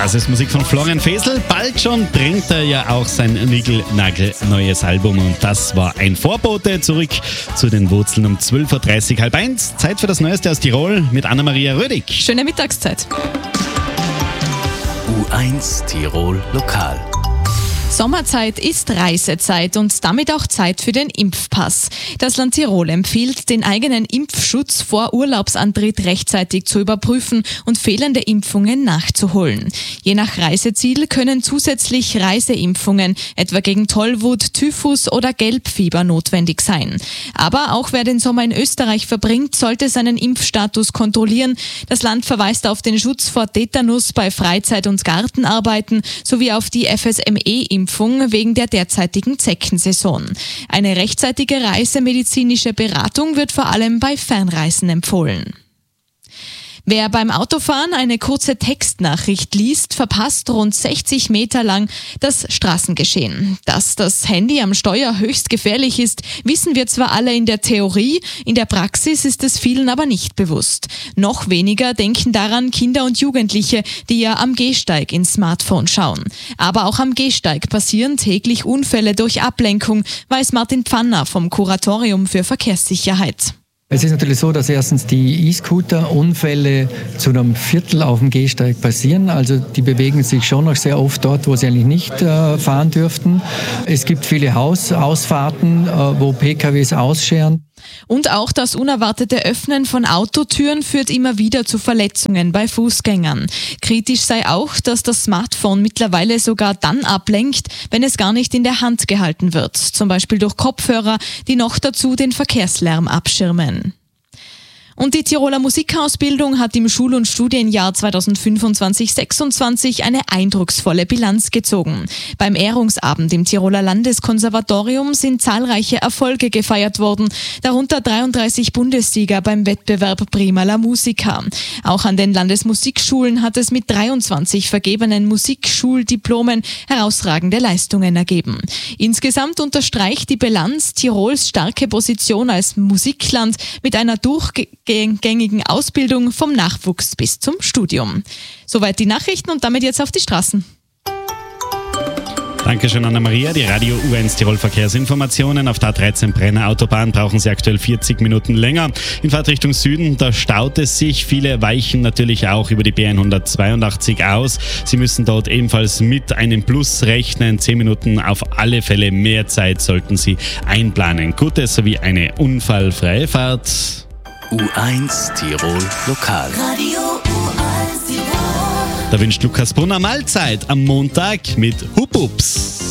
Das ist Musik von Florian Fesel. Bald schon bringt er ja auch sein niegelnagelneues Album und das war ein Vorbote. Zurück zu den Wurzeln um 12.30 Uhr, 12:30. Zeit für das Neueste aus Tirol mit Anna-Maria Rödig. Schöne Mittagszeit. U1 Tirol Lokal. Sommerzeit ist Reisezeit und damit auch Zeit für den Impfpass. Das Land Tirol empfiehlt, den eigenen Impfschutz vor Urlaubsantritt rechtzeitig zu überprüfen und fehlende Impfungen nachzuholen. Je nach Reiseziel können zusätzlich Reiseimpfungen, etwa gegen Tollwut, Typhus oder Gelbfieber, notwendig sein. Aber auch wer den Sommer in Österreich verbringt, sollte seinen Impfstatus kontrollieren. Das Land verweist auf den Schutz vor Tetanus bei Freizeit- und Gartenarbeiten sowie auf die FSME-Impfung wegen der derzeitigen Zeckensaison. Eine rechtzeitige reisemedizinische Beratung wird vor allem bei Fernreisen empfohlen. Wer beim Autofahren eine kurze Textnachricht liest, verpasst rund 60 Meter lang das Straßengeschehen. Dass das Handy am Steuer höchst gefährlich ist, wissen wir zwar alle in der Theorie, in der Praxis ist es vielen aber nicht bewusst. Noch weniger denken daran Kinder und Jugendliche, die ja am Gehsteig ins Smartphone schauen. Aber auch am Gehsteig passieren täglich Unfälle durch Ablenkung, weiß Martin Pfanner vom Kuratorium für Verkehrssicherheit. Es ist natürlich so, dass erstens die E-Scooter-Unfälle zu einem Viertel auf dem Gehsteig passieren. Also die bewegen sich schon noch sehr oft dort, wo sie eigentlich nicht fahren dürften. Es gibt viele Hausausfahrten, wo PKWs ausscheren. Und auch das unerwartete Öffnen von Autotüren führt immer wieder zu Verletzungen bei Fußgängern. Kritisch sei auch, dass das Smartphone mittlerweile sogar dann ablenkt, wenn es gar nicht in der Hand gehalten wird. Zum Beispiel durch Kopfhörer, die noch dazu den Verkehrslärm abschirmen. Und die Tiroler Musikausbildung hat im Schul- und Studienjahr 2025/26 eine eindrucksvolle Bilanz gezogen. Beim Ehrungsabend im Tiroler Landeskonservatorium sind zahlreiche Erfolge gefeiert worden, darunter 33 Bundessieger beim Wettbewerb Prima la Musica. Auch an den Landesmusikschulen hat es mit 23 vergebenen Musikschuldiplomen herausragende Leistungen ergeben. Insgesamt unterstreicht die Bilanz Tirols starke Position als Musikland mit einer durchgängigen Ausbildung vom Nachwuchs bis zum Studium. Soweit die Nachrichten und damit jetzt auf die Straßen. Dankeschön, Anna-Maria. Die Radio U1 Tirol Verkehrsinformationen. Auf der A13 Brenner Autobahn brauchen Sie aktuell 40 Minuten länger. In Fahrt Richtung Süden, da staut es sich. Viele weichen natürlich auch über die B182 aus. Sie müssen dort ebenfalls mit einem Plus rechnen. 10 Minuten auf alle Fälle mehr Zeit sollten Sie einplanen. Gute sowie eine unfallfreie Fahrt. U1 Tirol Lokal. Radio U1 Tirol. Da wünscht Lukas Brunner Mahlzeit am Montag mit Hup-Ups.